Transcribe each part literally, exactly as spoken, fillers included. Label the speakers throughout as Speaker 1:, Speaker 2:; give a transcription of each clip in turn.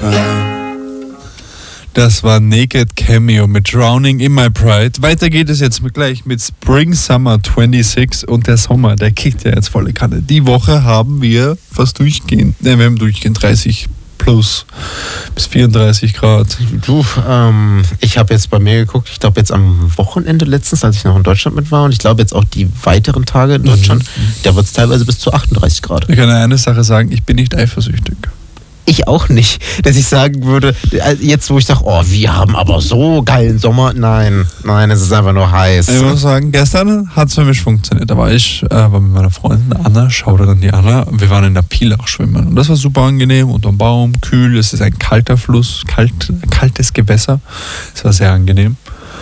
Speaker 1: Das war Naked Cameo mit Drowning in My Pride. Weiter geht es jetzt gleich mit Spring Summer sechsundzwanzig und der Sommer, der kickt ja jetzt volle Kanne. Die Woche haben wir fast durchgehend, ne, wir haben durchgehend dreißig plus bis vierunddreißig Grad.
Speaker 2: Du, ähm, ich habe jetzt bei mir geguckt, ich glaube jetzt am Wochenende letztens, als ich noch in Deutschland mit war und ich glaube jetzt auch die weiteren Tage in Deutschland, mhm. da wird es teilweise bis zu achtunddreißig Grad.
Speaker 1: Ich kann eine Sache sagen, ich bin nicht eifersüchtig.
Speaker 2: Ich auch nicht, dass ich sagen würde, jetzt wo ich sage, oh, wir haben aber so geilen Sommer. Nein, nein, es ist einfach nur heiß.
Speaker 1: Ich muss sagen, gestern hat es für mich funktioniert. Da war ich äh, war mit meiner Freundin Anna, schaute dann die Anna, und wir waren in der Pielach schwimmen. Und das war super angenehm, unterm Baum, kühl, es ist ein kalter Fluss, kalt, kaltes Gewässer. Es war sehr angenehm.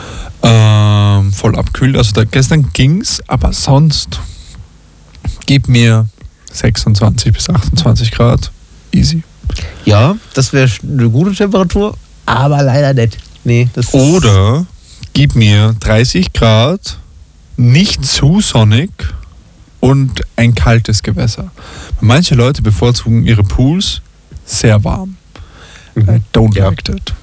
Speaker 1: Ähm, voll abkühlt. Also da, gestern ging's, aber sonst gib mir sechsundzwanzig bis achtundzwanzig Grad. Easy.
Speaker 2: Ja, das wäre eine gute Temperatur, aber leider nicht. Nee, das
Speaker 1: Oder gib mir dreißig Grad, nicht zu sonnig und ein kaltes Gewässer. Manche Leute bevorzugen ihre Pools sehr warm.
Speaker 2: Mhm.
Speaker 1: I don't
Speaker 2: ja.
Speaker 1: like that.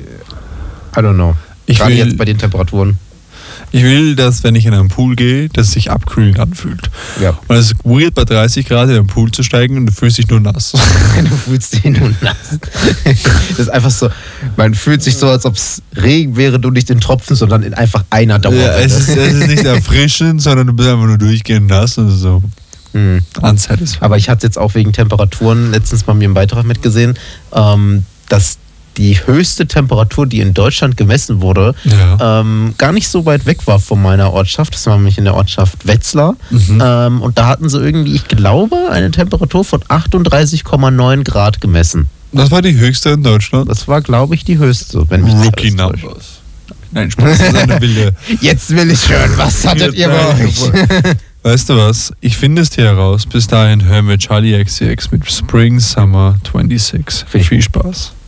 Speaker 2: I don't know.
Speaker 1: Ich
Speaker 2: Gerade
Speaker 1: will,
Speaker 2: jetzt bei den Temperaturen.
Speaker 1: Ich will, dass, wenn ich in einen Pool gehe, dass es sich abkühlend anfühlt.
Speaker 2: Ja.
Speaker 1: Und es ist weird, bei dreißig Grad in einen Pool zu steigen und du fühlst dich nur nass.
Speaker 2: Du fühlst dich nur nass. Das ist einfach so, man fühlt sich so, als ob es Regen wäre, du nicht in Tropfen, sondern in einfach einer Dauer.
Speaker 1: Ja, es, ist, es ist nicht erfrischend, sondern du bist einfach nur durchgehend nass und so.
Speaker 2: Hm.
Speaker 1: Unsatisfying.
Speaker 2: Aber ich hatte jetzt auch wegen Temperaturen letztens bei mir im Beitrag mitgesehen, ähm, dass die höchste Temperatur, die in Deutschland gemessen wurde,
Speaker 1: ja.
Speaker 2: ähm, gar nicht so weit weg war von meiner Ortschaft. Das war nämlich in der Ortschaft Wetzlar.
Speaker 1: Mhm.
Speaker 2: Ähm, und da hatten sie irgendwie, ich glaube, eine Temperatur von achtunddreißig Komma neun Grad gemessen.
Speaker 1: Das war die höchste in Deutschland?
Speaker 2: Das war, glaube ich, die höchste, wenn mich
Speaker 1: Rookie
Speaker 2: nicht alles täuscht.
Speaker 1: Numbers. Nein, Spaß, das ist eine wilde.
Speaker 2: Jetzt will ich hören, was hattet ihr bei euch?
Speaker 1: Weißt du was? Ich finde es dir heraus. Bis dahin hören wir Charlie X C X mit Spring Summer sechsundzwanzig.
Speaker 2: Viel
Speaker 1: Viel Spaß.